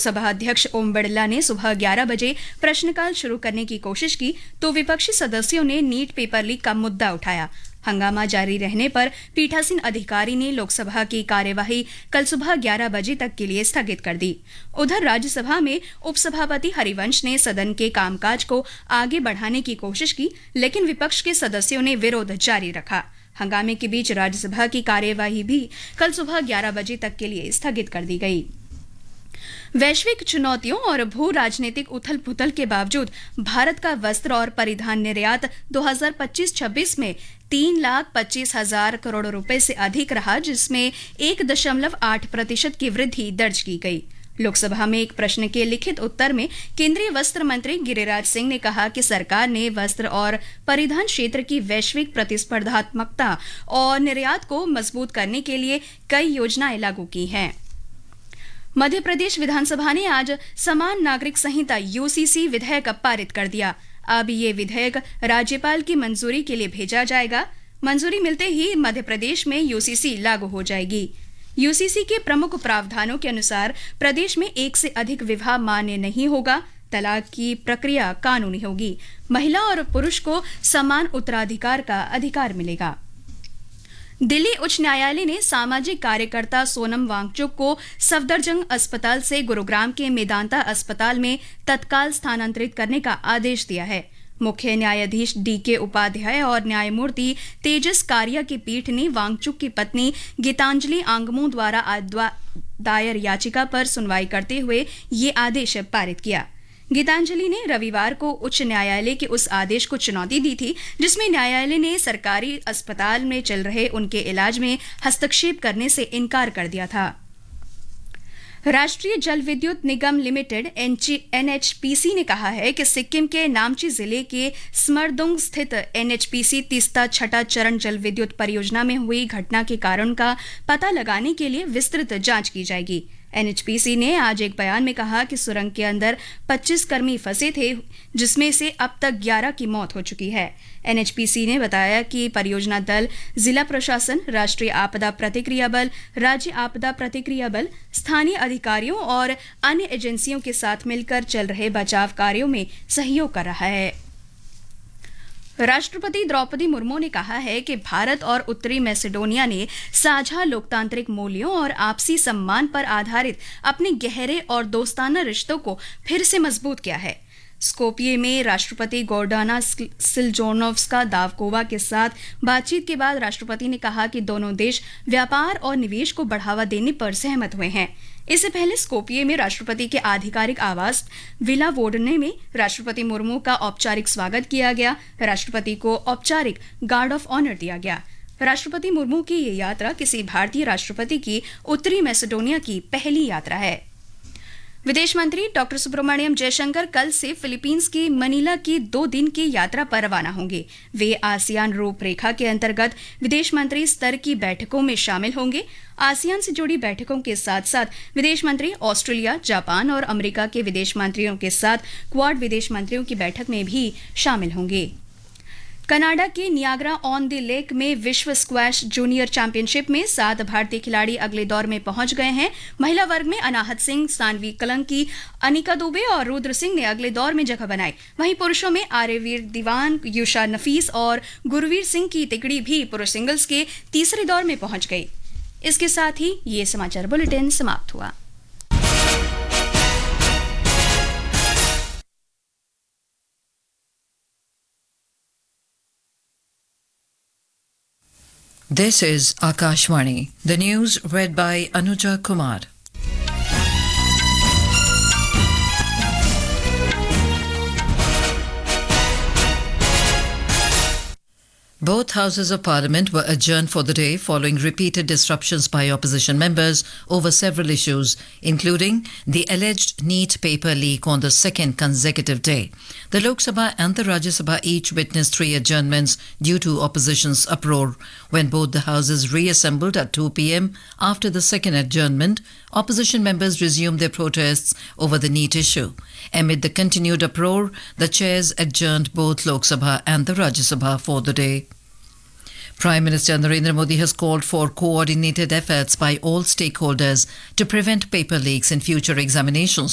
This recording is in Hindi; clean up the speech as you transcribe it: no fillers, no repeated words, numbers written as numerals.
लोकसभा अध्यक्ष ओम बिरला ने सुबह 11 बजे प्रश्नकाल शुरू करने की कोशिश की तो विपक्षी सदस्यों ने नीट पेपर लीक का मुद्दा उठाया। हंगामा जारी रहने पर पीठासीन अधिकारी ने लोकसभा की कार्यवाही कल सुबह 11 बजे तक के लिए स्थगित कर दी। उधर राज्यसभा में उपसभापति हरिवंश ने सदन के कामकाज को आगे बढ़ाने की कोशिश की, लेकिन विपक्ष के सदस्यों ने विरोध जारी रखा। हंगामे के बीच राज्यसभा की कार्यवाही भी कल सुबह 11 बजे तक के लिए स्थगित कर दी गई। वैश्विक चुनौतियों और भू राजनीतिक उथल पुथल के बावजूद भारत का वस्त्र और परिधान निर्यात 2025-26 में 3,25,000 करोड़ रुपए से अधिक रहा, जिसमें 1.8% की वृद्धि दर्ज की गई। लोकसभा में एक प्रश्न के लिखित उत्तर में केंद्रीय वस्त्र मंत्री गिरिराज सिंह ने कहा कि सरकार ने वस्त्र और परिधान क्षेत्र की वैश्विक प्रतिस्पर्धात्मकता और निर्यात को मजबूत करने के लिए कई योजनाएं लागू की हैं। मध्य प्रदेश विधानसभा ने आज समान नागरिक संहिता यूसीसी विधेयक पारित कर दिया। अब ये विधेयक राज्यपाल की मंजूरी के लिए भेजा जाएगा। मंजूरी मिलते ही मध्य प्रदेश में यूसीसी लागू हो जाएगी। यूसीसी के प्रमुख प्रावधानों के अनुसार प्रदेश में एक से अधिक विवाह मान्य नहीं होगा। तलाक की प्रक्रिया कानूनी होगी। महिला और पुरुष को समान उत्तराधिकार का अधिकार मिलेगा। दिल्ली उच्च न्यायालय ने सामाजिक कार्यकर्ता सोनम वांगचुक को सफदरजंग अस्पताल से गुरुग्राम के मेदांता अस्पताल में तत्काल स्थानांतरित करने का आदेश दिया है। मुख्य न्यायाधीश डीके उपाध्याय और न्यायमूर्ति तेजस कारिया की पीठ ने वांगचुक की पत्नी गीतांजलि आंगमू द्वारा दायर याचिका पर सुनवाई करते हुए ये आदेश पारित किया। गीतांजलि ने रविवार को उच्च न्यायालय के उस आदेश को चुनौती दी थी जिसमें न्यायालय ने सरकारी अस्पताल में चल रहे उनके इलाज में हस्तक्षेप करने से इनकार कर दिया था। राष्ट्रीय जल विद्युत निगम लिमिटेड एनएचपीसी ने कहा है कि सिक्किम के नामची जिले के स्मरदुंग स्थित एनएचपीसी तीस्ता छठा चरण जल विद्युत परियोजना में हुई घटना के कारण का पता लगाने के लिए विस्तृत जांच की जाएगी। एनएचपीसी ने आज एक बयान में कहा कि सुरंग के अंदर 25 कर्मी फंसे थे, जिसमें से अब तक 11 की मौत हो चुकी है। एनएचपीसी ने बताया कि परियोजना दल जिला प्रशासन, राष्ट्रीय आपदा प्रतिक्रिया बल, राज्य आपदा प्रतिक्रिया बल, स्थानीय अधिकारियों और अन्य एजेंसियों के साथ मिलकर चल रहे बचाव कार्यों में सहयोग कर रहा है। राष्ट्रपति द्रौपदी मुर्मू ने कहा है कि भारत और उत्तरी मैसेडोनिया ने साझा लोकतांत्रिक मूल्यों और आपसी सम्मान पर आधारित अपने गहरे और दोस्ताना रिश्तों को फिर से मजबूत किया है। स्कोपिये में राष्ट्रपति गोर्डाना सिल्जोनोव्स्का दावकोवा के साथ बातचीत के बाद राष्ट्रपति ने कहा कि दोनों देश व्यापार और निवेश को बढ़ावा देने पर सहमत हुए हैं। इससे पहले स्कोपिये में राष्ट्रपति के आधिकारिक आवास विला वोडने में राष्ट्रपति मुर्मू का औपचारिक स्वागत किया गया। राष्ट्रपति को औपचारिक गार्ड ऑफ ऑनर दिया गया। राष्ट्रपति मुर्मू की ये यात्रा किसी भारतीय राष्ट्रपति की उत्तरी मैसेडोनिया की पहली यात्रा है। विदेश मंत्री डॉक्टर सुब्रमण्यम जयशंकर कल से फिलीपींस की मनीला की 2 दिन की यात्रा पर रवाना होंगे। वे आसियान रूपरेखा के अंतर्गत विदेश मंत्री स्तर की बैठकों में शामिल होंगे। आसियान से जुड़ी बैठकों के साथ साथ विदेश मंत्री ऑस्ट्रेलिया, जापान और अमेरिका के विदेश मंत्रियों के साथ क्वाड विदेश मंत्रियों की बैठक में भी शामिल होंगे। कनाडा के नियाग्रा ऑन द लेक में विश्व स्क्वैश जूनियर चैंपियनशिप में 7 भारतीय खिलाड़ी अगले दौर में पहुंच गए हैं। महिला वर्ग में अनाहत सिंह, सानवी कलंकी, अनिका दुबे और रुद्र सिंह ने अगले दौर में जगह बनाई। वहीं पुरुषों में आर्यवीर दीवान, युषा नफीस और गुरवीर सिंह की तिकड़ी भी पुरुष सिंगल्स के तीसरे दौर में पहुंच गई। इसके साथ ही ये समाचार बुलेटिन समाप्त हुआ। This is Akashvani. The news read by Anuja Kumar. Both houses of parliament were adjourned for the day following repeated disruptions by opposition members over several issues, including the alleged NEET paper leak on the second consecutive day. The Lok Sabha and the Rajya Sabha each witnessed 3 adjournments due to opposition's uproar. When both the houses reassembled at 2 p.m. after the second adjournment, opposition members resumed their protests over the NEET issue. Amid the continued uproar, the chairs adjourned both Lok Sabha and the Rajya Sabha for the day. Prime Minister Narendra Modi has called for coordinated efforts by all stakeholders to prevent paper leaks in future examinations.